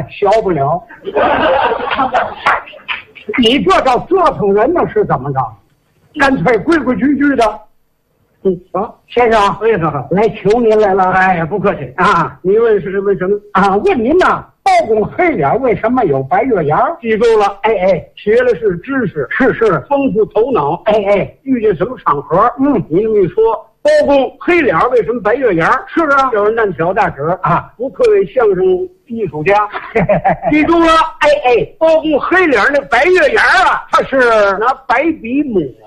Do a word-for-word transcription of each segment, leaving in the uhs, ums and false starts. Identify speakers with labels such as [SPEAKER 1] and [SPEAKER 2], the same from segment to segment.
[SPEAKER 1] 小不了。你这叫折腾人呢，是怎么着？干脆规规矩矩的。嗯，啊，先生，
[SPEAKER 2] 为啥？
[SPEAKER 1] 来求您来了。
[SPEAKER 2] 哎呀，不客气
[SPEAKER 1] 啊！
[SPEAKER 2] 你问是为什么
[SPEAKER 1] 啊？问您呐，包公黑脸为什么有白月牙？
[SPEAKER 2] 记住了，
[SPEAKER 1] 哎哎，
[SPEAKER 2] 学的是知识，
[SPEAKER 1] 是是，
[SPEAKER 2] 丰富头脑。
[SPEAKER 1] 哎哎，
[SPEAKER 2] 遇见什么场合，
[SPEAKER 1] 嗯，
[SPEAKER 2] 你这么一说，包公黑脸为什么白月牙？
[SPEAKER 1] 是啊，
[SPEAKER 2] 叫人难挑大指
[SPEAKER 1] 啊，
[SPEAKER 2] 不愧为相声艺术家。记住了，
[SPEAKER 1] 哎哎，
[SPEAKER 2] 包公黑脸那白月牙啊，
[SPEAKER 1] 他是
[SPEAKER 2] 拿白笔抹的。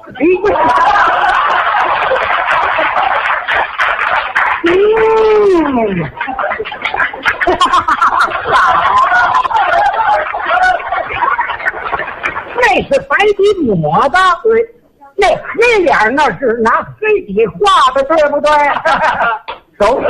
[SPEAKER 1] 嗯，那是白笔抹的，对，那黑脸那是拿黑笔画的，对不对？走。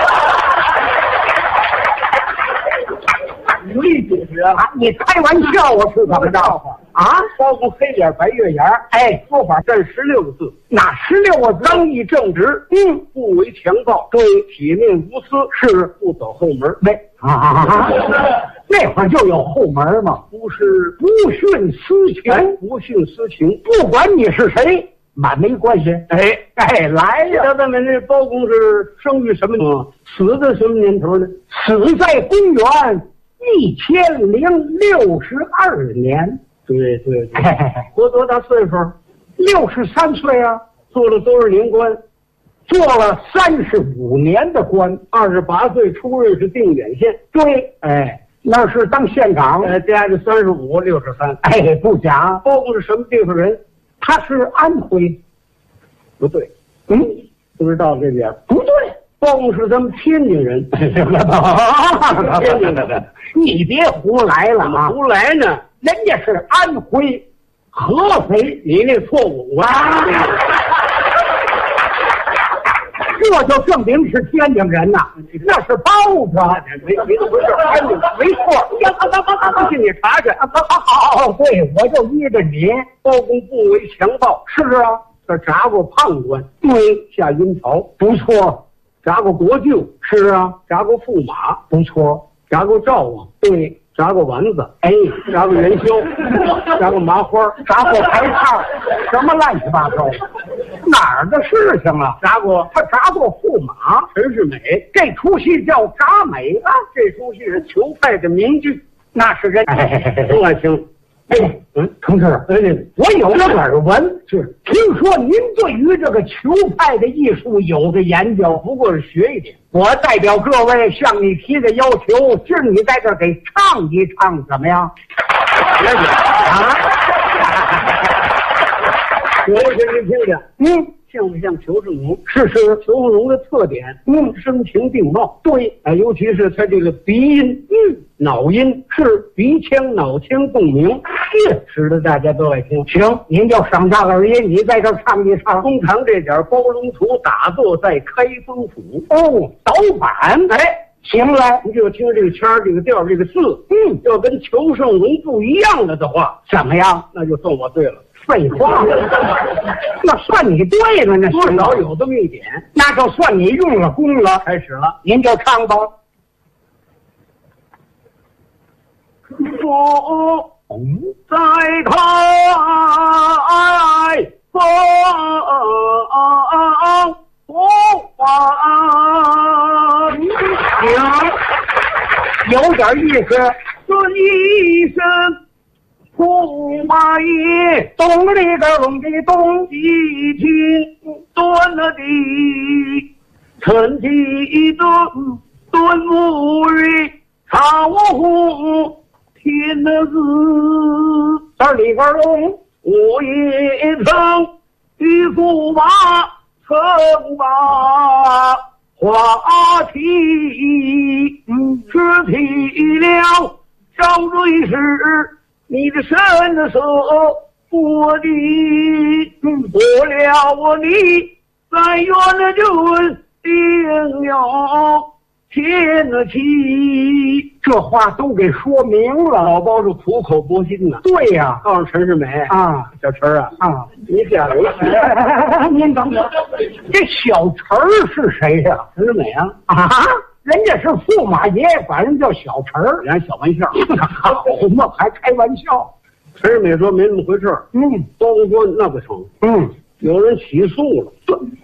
[SPEAKER 2] 无力解释啊！
[SPEAKER 1] 你开玩笑，我是怎么着？啊，
[SPEAKER 2] 包公黑脸白月牙，
[SPEAKER 1] 哎，
[SPEAKER 2] 说法占十六个字，
[SPEAKER 1] 哪十六个字？
[SPEAKER 2] 刚毅正直，
[SPEAKER 1] 嗯，
[SPEAKER 2] 不为强暴，
[SPEAKER 1] 对，
[SPEAKER 2] 铁面无私，
[SPEAKER 1] 是
[SPEAKER 2] 不走后门。
[SPEAKER 1] 没啊，那会儿就有后门嘛，
[SPEAKER 2] 不是
[SPEAKER 1] 不徇私情，
[SPEAKER 2] 不徇私情，
[SPEAKER 1] 不管你是谁，满没关系。
[SPEAKER 2] 哎
[SPEAKER 1] 哎，来呀！
[SPEAKER 2] 他问问这包公是生于什么年？死在什么年头呢？
[SPEAKER 1] 死在公元一千零六十二年。
[SPEAKER 2] 对对对，
[SPEAKER 1] 哎，
[SPEAKER 2] 活多大岁数？
[SPEAKER 1] 六十三岁啊，
[SPEAKER 2] 做了多少年官？
[SPEAKER 1] 做了三十五年的官。
[SPEAKER 2] 二十八岁出任是定远县。
[SPEAKER 1] 对，
[SPEAKER 2] 哎，
[SPEAKER 1] 那是当县长。
[SPEAKER 2] 呃，加着三十五，六十三。
[SPEAKER 1] 哎，不假。
[SPEAKER 2] 包公是什么地方人？
[SPEAKER 1] 他是安徽。
[SPEAKER 2] 不对，
[SPEAKER 1] 嗯，
[SPEAKER 2] 不知道这点。
[SPEAKER 1] 不对，
[SPEAKER 2] 包公是咱们天津人。
[SPEAKER 1] 天津的，你别胡来了啊！
[SPEAKER 2] 胡来呢？
[SPEAKER 1] 人家是安徽合肥，
[SPEAKER 2] 你那错误啊！
[SPEAKER 1] 这就证明是天津人呐，那是包子，
[SPEAKER 2] 没没不是，
[SPEAKER 1] 没错。
[SPEAKER 2] 呀，好好好，不信你查查。
[SPEAKER 1] 好，对，我就依着你。
[SPEAKER 2] 包公不为强暴，
[SPEAKER 1] 是啊，
[SPEAKER 2] 他炸过判官，
[SPEAKER 1] 对，
[SPEAKER 2] 下阴曹，
[SPEAKER 1] 不错。
[SPEAKER 2] 炸过国舅，
[SPEAKER 1] 是啊，
[SPEAKER 2] 炸过驸马，
[SPEAKER 1] 不错。
[SPEAKER 2] 炸过赵王，
[SPEAKER 1] 对。
[SPEAKER 2] 炸过丸子，
[SPEAKER 1] 哎，
[SPEAKER 2] 炸过元宵，炸过麻花，
[SPEAKER 1] 炸过排叉，什么乱七八糟，哪儿的事情啊？
[SPEAKER 2] 炸过
[SPEAKER 1] 他炸过驸马，
[SPEAKER 2] 陈世美，
[SPEAKER 1] 这出戏叫炸美了。
[SPEAKER 2] 这出戏是裘派的名剧，
[SPEAKER 1] 那是人
[SPEAKER 2] 都爱听。
[SPEAKER 1] 哎，嗯，同志，
[SPEAKER 2] 哎，
[SPEAKER 1] 我有个耳闻，是听说您对于这个裘派的艺术有个研究，
[SPEAKER 2] 不过是学一点。
[SPEAKER 1] 我代表各位向你提个要求，今儿你在这儿给唱一唱，怎么样？
[SPEAKER 2] 别讲
[SPEAKER 1] 啊！
[SPEAKER 2] 我给您听听，
[SPEAKER 1] 嗯，
[SPEAKER 2] 像不像裘盛戎？
[SPEAKER 1] 是是，
[SPEAKER 2] 裘盛戎的特点，
[SPEAKER 1] 嗯，
[SPEAKER 2] 声情并茂。
[SPEAKER 1] 对，
[SPEAKER 2] 啊，尤其是他这个鼻音，
[SPEAKER 1] 嗯，
[SPEAKER 2] 脑音是鼻腔脑腔共鸣，是使得大家都爱听。
[SPEAKER 1] 行，您就省大耳音，你在这儿唱一唱。
[SPEAKER 2] 通常这点包龙图打坐在开封府。
[SPEAKER 1] 哦，导板，
[SPEAKER 2] 哎，
[SPEAKER 1] 行了，
[SPEAKER 2] 你就听这个腔儿、这个调儿、这个字，
[SPEAKER 1] 嗯，
[SPEAKER 2] 要跟裘盛戎不一样了的话，
[SPEAKER 1] 怎么样？
[SPEAKER 2] 那就算我对了。
[SPEAKER 1] 废话，那算你对了，那
[SPEAKER 2] 多少有这么一点，
[SPEAKER 1] 那就算你用了功了。
[SPEAKER 2] 开始了，
[SPEAKER 1] 您就唱吧。
[SPEAKER 2] 风在开风风
[SPEAKER 1] 行，有点意思。
[SPEAKER 2] 这一声驸马爷，
[SPEAKER 1] 咚里个咚里咚，
[SPEAKER 2] 一听端了的陈提顿端木瑞朝虎天的子，
[SPEAKER 1] 这里个咚，
[SPEAKER 2] 我也曾与驸马称把话题，
[SPEAKER 1] 嗯，
[SPEAKER 2] 只提了赵瑞时你的神手我的，我了我你在元的军定了天的气，
[SPEAKER 1] 这话都给说明了。
[SPEAKER 2] 老包是苦口婆心呐。
[SPEAKER 1] 对呀，
[SPEAKER 2] 告诉陈世美
[SPEAKER 1] 啊，
[SPEAKER 2] 小陈啊
[SPEAKER 1] 啊，
[SPEAKER 2] 你下回
[SPEAKER 1] 您等会儿，这小陈儿是谁呀？
[SPEAKER 2] 陈世美啊
[SPEAKER 1] 啊， 人家是驸马爷，管人叫小陈儿，
[SPEAKER 2] 人家小玩笑，
[SPEAKER 1] 好嘛，还开玩笑。
[SPEAKER 2] 陈世美说没那么回事儿。
[SPEAKER 1] 嗯，
[SPEAKER 2] 包公说那不成，
[SPEAKER 1] 嗯，
[SPEAKER 2] 有人起诉了。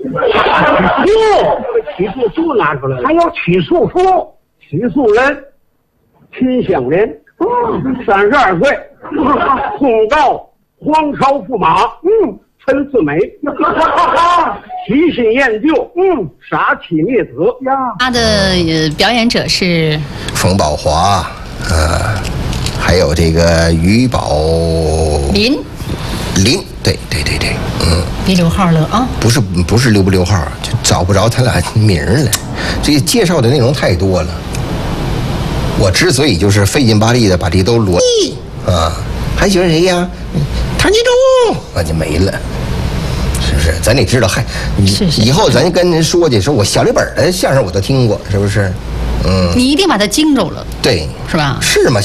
[SPEAKER 1] 哟，
[SPEAKER 2] 起诉书拿出来了，
[SPEAKER 1] 还有起诉书。
[SPEAKER 2] 起诉人秦香莲，
[SPEAKER 1] 嗯，
[SPEAKER 2] 三十二岁，控告皇朝驸马，
[SPEAKER 1] 嗯，
[SPEAKER 2] 陈四美，虚心研究，嗯，杀妻灭子
[SPEAKER 1] 呀。
[SPEAKER 3] 他的呃表演者是
[SPEAKER 4] 冯宝华，呃，还有这个于宝
[SPEAKER 3] 林，
[SPEAKER 4] 林，对对对对，嗯，
[SPEAKER 3] 别留号了啊！
[SPEAKER 4] 不是不是留不留号，就找不着他俩名儿了。这个介绍的内容太多了，我之所以就是费劲巴力的把这都罗啊，还喜欢谁呀？谭金忠，那就没了。是不是？咱得知道，还
[SPEAKER 3] 是是
[SPEAKER 4] 以后咱跟人说去，说我小里本的相声我都听过，是不是？嗯，
[SPEAKER 3] 你一定把它惊着了，
[SPEAKER 4] 对，
[SPEAKER 3] 是吧？
[SPEAKER 4] 是吗？